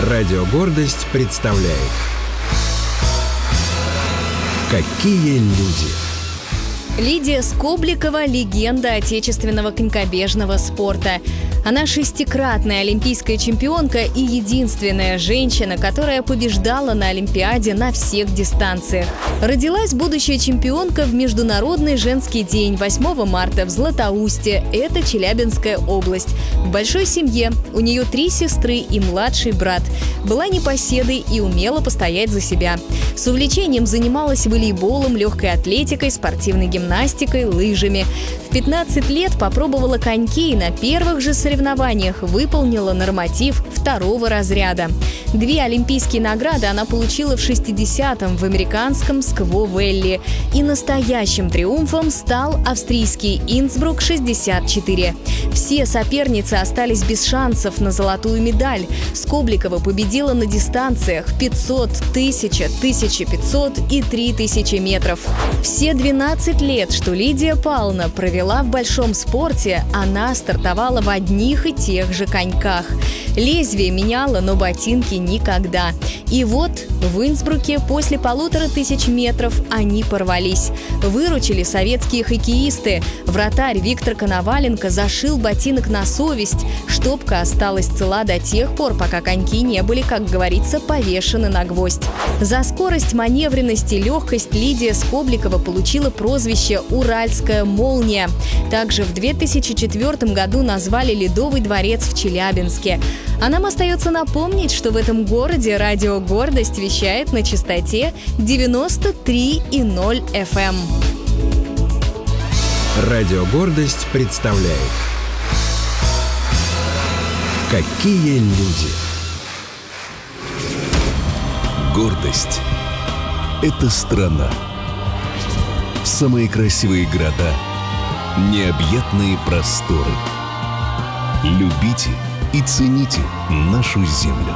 Радио «Гордость» представляет «Какие люди». Лидия Скобликова – легенда отечественного конькобежного спорта. Она шестикратная олимпийская чемпионка и единственная женщина, которая побеждала на Олимпиаде на всех дистанциях. Родилась будущая чемпионка в Международный женский день 8 марта в Златоусте. Это Челябинская область. В большой семье. У нее 3 сестры и младший брат. Была непоседой и умела постоять за себя. С увлечением занималась волейболом, легкой атлетикой, спортивной гимнастикой, лыжами. В 15 лет попробовала коньки и на первых же соревнованиях выполнила норматив 2-го разряда. 2 олимпийские награды она получила в 60-м в американском Скво-Вэлли. И настоящим триумфом стал австрийский Инсбрук-64. Все соперницы остались без шансов на золотую медаль. Скобликова победила на дистанциях 500, 1000, 1500 и 3000 метров. Все 12 лет, что Лидия Павловна провела в большом спорте, она стартовала в одних и тех же коньках. Лезвие меняла, но ботинки никогда. И вот в Инсбруке после 1500 метров они порвались. Выручили советские хоккеисты. Вратарь Виктор Коноваленко зашил ботинок на совесть. Штопка осталась цела до тех пор, пока коньки не были, как говорится, повешены на гвоздь. За скорость, маневренность и легкость Лидия Скобликова получила прозвище «Уральская молния». Также в 2004 году назвали Ледовый дворец в Челябинске. А нам остается напомнить, что в этом городе радио «Гордость» вещает на частоте 93,0 FM. Радио «Гордость» представляет «Какие люди». Гордость – это страна. Самые красивые города, необъятные просторы. Любите и цените нашу землю.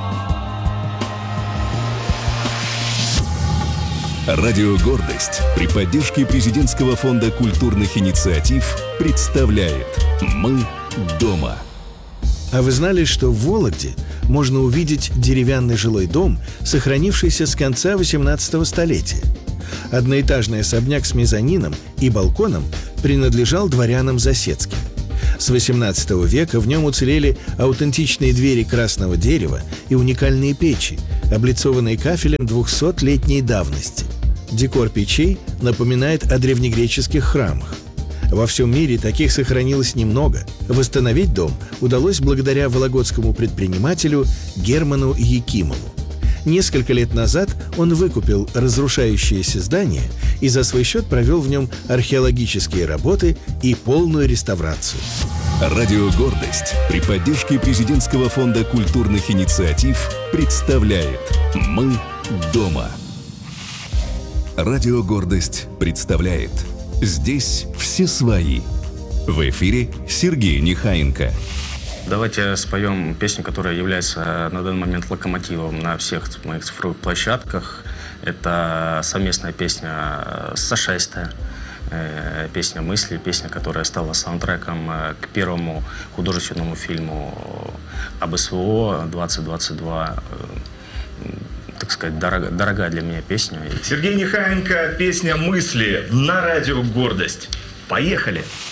Радио «Гордость» при поддержке Президентского фонда культурных инициатив представляет «Мы дома». А вы знали, что в Вологде можно увидеть деревянный жилой дом, сохранившийся с конца 18 столетия? Одноэтажный особняк с мезонином и балконом принадлежал дворянам Засецким. С XVIII века в нем уцелели аутентичные двери красного дерева и уникальные печи, облицованные кафелем 200-летней давности. Декор печей напоминает о древнегреческих храмах. Во всем мире таких сохранилось немного. Восстановить дом удалось благодаря вологодскому предпринимателю Герману Якимову. Несколько лет назад он выкупил разрушающееся здание и за свой счет провел в нем археологические работы и полную реставрацию. Радио «Гордость» при поддержке Президентского фонда культурных инициатив представляет «Мы дома». Радио «Гордость» представляет «Здесь все свои». В эфире Сергей Нехаенко. Давайте споем песню, которая является на данный момент локомотивом на всех моих цифровых площадках. Это совместная песня с Сашестой, песня «Мысли», песня, которая стала саундтреком к первому художественному фильму об СВО 2022. Так сказать, дорогая для меня песня. Сергей Нехаенко, песня «Мысли» на радио «Гордость». Поехали!